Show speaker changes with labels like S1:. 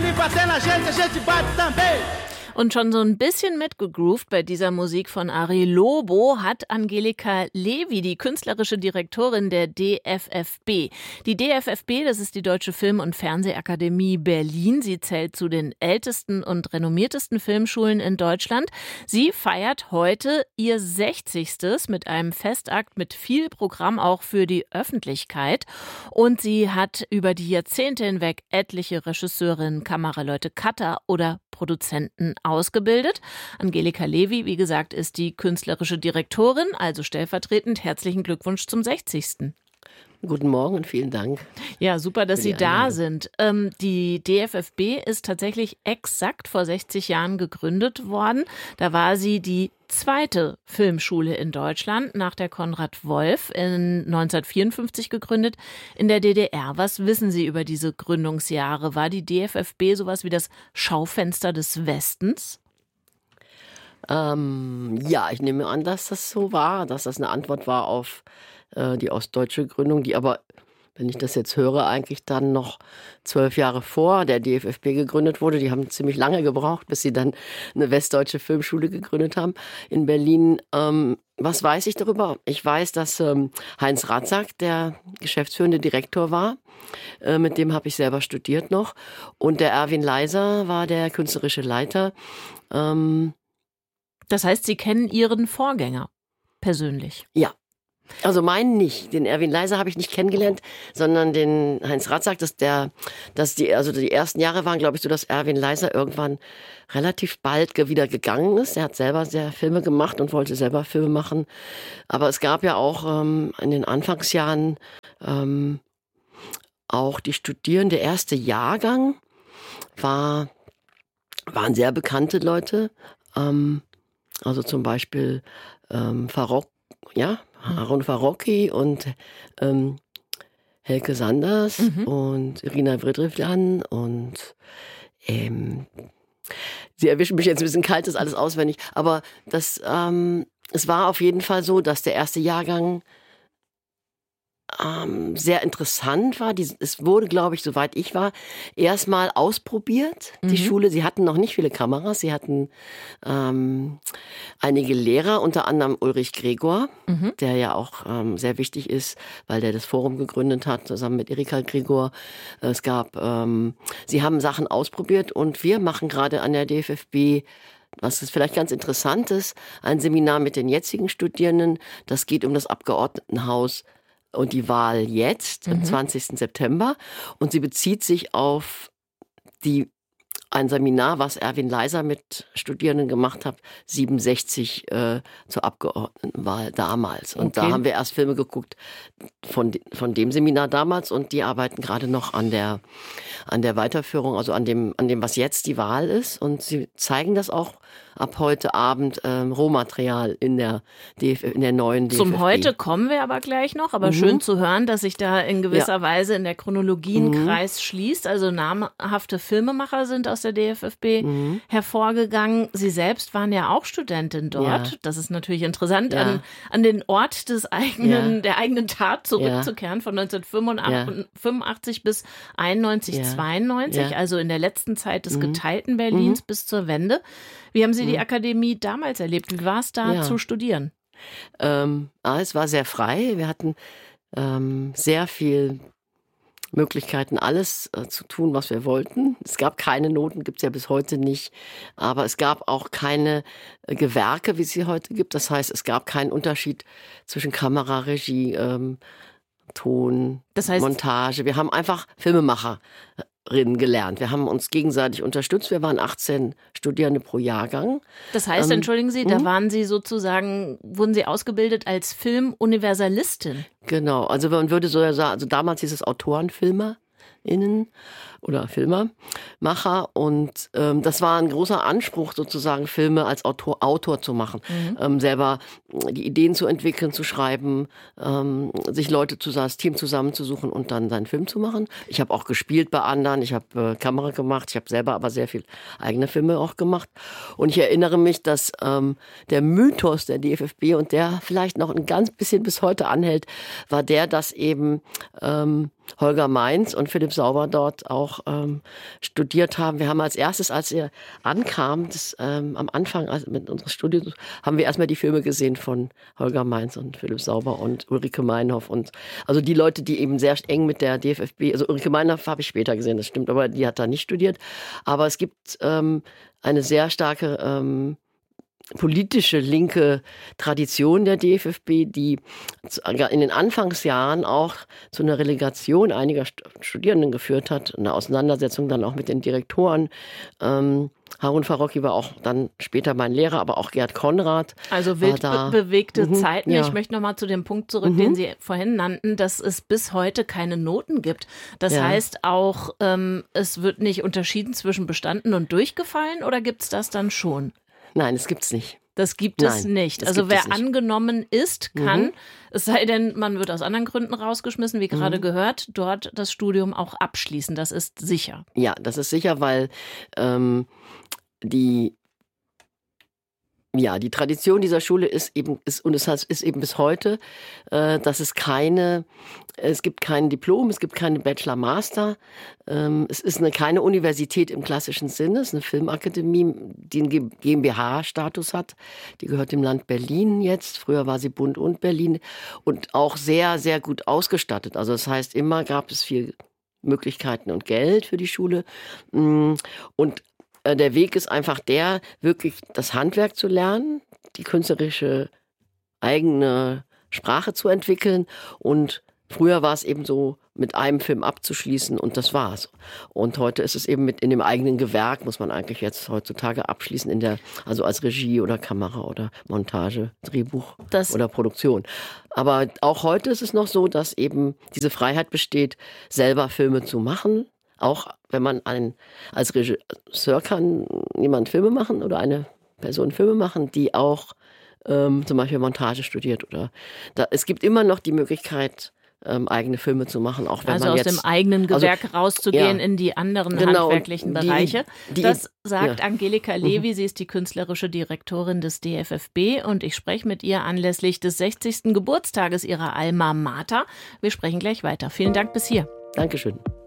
S1: ele bater na gente, a gente bate também.
S2: Und schon so ein bisschen mitgegroovt bei dieser Musik von Ari Lobo hat Angelika Levi, die künstlerische Direktorin der DFFB. Die DFFB, das ist die Deutsche Film- und Fernsehakademie Berlin. Sie zählt zu den ältesten und renommiertesten Filmschulen in Deutschland. Sie feiert heute ihr 60. mit einem Festakt mit viel Programm auch für die Öffentlichkeit. Und sie hat über die Jahrzehnte hinweg etliche Regisseurinnen, Kameraleute, Cutter oder Produzenten ausgebildet. Angelika Levi, wie gesagt, ist die künstlerische Direktorin, also stellvertretend. Herzlichen Glückwunsch zum 60.
S3: Guten Morgen und vielen Dank.
S2: Ja, super, dass Sie da sind. Die DFFB ist tatsächlich exakt vor 60 Jahren gegründet worden. Da war sie die zweite Filmschule in Deutschland, nach der Konrad Wolf, in 1954 gegründet, in der DDR. Was wissen Sie über diese Gründungsjahre? War die DFFB sowas wie das Schaufenster des Westens?
S3: Ja, ich nehme an, dass das so war, dass das eine Antwort war auf die ostdeutsche Gründung, die aber, wenn ich das jetzt höre, eigentlich dann noch 12 Jahre vor der DFFB gegründet wurde. Die haben ziemlich lange gebraucht, bis sie dann eine westdeutsche Filmschule gegründet haben in Berlin. Was weiß ich darüber? Ich weiß, dass Heinz Ratzak der geschäftsführende Direktor war. Mit dem habe ich selber studiert noch. Und der Erwin Leiser war der künstlerische Leiter.
S2: Das heißt, Sie kennen Ihren Vorgänger persönlich?
S3: Ja. Also meinen nicht. Den Erwin Leiser habe ich nicht kennengelernt, sondern den Heinz Ratzak, die ersten Jahre waren, glaube ich, so, dass Erwin Leiser irgendwann relativ bald wieder gegangen ist. Er hat selber sehr Filme gemacht und wollte selber Filme machen. Aber es gab ja auch in den Anfangsjahren auch die Studierenden. Der erste Jahrgang waren sehr bekannte Leute. Also zum Beispiel Harun Farocki und Helke Sanders und Irina Vridrivjan und Sie erwischen mich jetzt ein bisschen kalt, das alles auswendig, aber es war auf jeden Fall so, dass der erste Jahrgang sehr interessant war. Es wurde, glaube ich, soweit ich war, erstmal ausprobiert, die Schule. Sie hatten noch nicht viele Kameras. Sie hatten einige Lehrer, unter anderem Ulrich Gregor, der ja auch sehr wichtig ist, weil der das Forum gegründet hat, zusammen mit Erika Gregor. Sie haben Sachen ausprobiert und wir machen gerade an der DFFB, was ist vielleicht ganz interessant ist, ein Seminar mit den jetzigen Studierenden. Das geht um das Abgeordnetenhaus und die Wahl jetzt, am 20. September. Und sie bezieht sich auf ein Seminar, was Erwin Leiser mit Studierenden gemacht hat, 67 zur Abgeordnetenwahl damals. Und da haben wir erst Filme geguckt von dem Seminar damals und die arbeiten gerade noch an der Weiterführung, also an dem, was jetzt die Wahl ist. Und sie zeigen das auch ab heute Abend Rohmaterial in der neuen DFFB.
S2: Zum Heute kommen wir aber gleich noch, aber schön zu hören, dass sich da in gewisser Weise in der Chronologie ein Kreis schließt. Also namhafte Filmemacher sind aus der DFFB hervorgegangen. Sie selbst waren ja auch Studentin dort. Ja. Das ist natürlich interessant, an den Ort der eigenen Tat zurückzukehren, von 1985 bis 91, 92, also in der letzten Zeit des geteilten Berlins bis zur Wende. Wie haben Sie die Akademie damals erlebt? Wie war es da zu studieren?
S3: Es war sehr frei. Wir hatten sehr viel Möglichkeiten, alles zu tun, was wir wollten. Es gab keine Noten, gibt es ja bis heute nicht. Aber es gab auch keine Gewerke, wie es sie heute gibt. Das heißt, es gab keinen Unterschied zwischen Kamera, Regie, Ton, Montage. Wir haben einfach Filmemacher gelernt. Wir haben uns gegenseitig unterstützt. Wir waren 18 Studierende pro Jahrgang.
S2: Das heißt, entschuldigen Sie, da wurden Sie ausgebildet als Filmuniversalistin?
S3: Genau, also man würde so sagen, also damals hieß es AutorenfilmerInnen oder Filmemacher und das war ein großer Anspruch sozusagen, Filme als Autor zu machen, selber die Ideen zu entwickeln, zu schreiben, sich das Team zusammenzusuchen und dann seinen Film zu machen. Ich habe auch gespielt bei anderen, ich habe Kamera gemacht, ich habe selber aber sehr viel eigene Filme auch gemacht und ich erinnere mich, dass der Mythos der DFFB und der vielleicht noch ein ganz bisschen bis heute anhält, war der, dass eben Holger Meins und Philipp Sauber dort auch studiert haben. Wir haben als erstes, als er ankam, am Anfang mit unseres Studiums, haben wir erstmal die Filme gesehen von Holger Meins und Philipp Sauber und Ulrike Meinhof. Und also die Leute, die eben sehr eng mit der DFFB, also Ulrike Meinhof habe ich später gesehen, das stimmt, aber die hat da nicht studiert. Aber es gibt eine sehr starke politische linke Tradition der DFFB, die in den Anfangsjahren auch zu einer Relegation einiger Studierenden geführt hat, eine Auseinandersetzung dann auch mit den Direktoren. Harun Farocki war auch dann später mein Lehrer, aber auch Gerd Konrad.
S2: Also wild bewegte Zeiten. Ja. Ich möchte noch mal zu dem Punkt zurück, den Sie vorhin nannten, dass es bis heute keine Noten gibt. Das heißt auch, es wird nicht unterschieden zwischen bestanden und durchgefallen, oder gibt es das dann schon?
S3: Nein, das gibt's nicht.
S2: Das gibt es nicht. Also wer angenommen ist, kann, es sei denn, man wird aus anderen Gründen rausgeschmissen, wie gerade gehört, dort das Studium auch abschließen. Das ist sicher. Ja, das ist sicher, weil die Tradition dieser Schule ist eben bis heute, dass es gibt kein Diplom, es gibt keine Bachelor-Master, es ist keine Universität im klassischen Sinne, es ist eine Filmakademie, die einen GmbH-Status hat, die gehört dem Land Berlin jetzt, früher war sie Bund und Berlin und auch sehr, sehr gut ausgestattet, also das heißt, immer gab es viel Möglichkeiten und Geld für die Schule und der Weg ist einfach der, wirklich das Handwerk zu lernen, die künstlerische eigene Sprache zu entwickeln und früher war es eben so, mit einem Film abzuschließen und das war's. Und heute ist es eben in dem eigenen Gewerk, muss man eigentlich jetzt heutzutage abschließen, also als Regie oder Kamera oder Montage, Drehbuch oder Produktion. Aber auch heute ist es noch so, dass eben diese Freiheit besteht, selber Filme zu machen. Auch wenn man als Regisseur kann jemand Filme machen oder eine Person Filme machen, die auch zum Beispiel Montage studiert. Es gibt immer noch die Möglichkeit, eigene Filme zu machen. Auch wenn also
S3: man
S2: aus dem eigenen Gewerk rauszugehen in die anderen handwerklichen Bereiche. Das sagt Angelika Levi, sie ist die künstlerische Direktorin des DFFB und ich spreche mit ihr anlässlich des 60. Geburtstages ihrer Alma Mater. Wir sprechen gleich weiter. Vielen Dank bis hier.
S3: Dankeschön.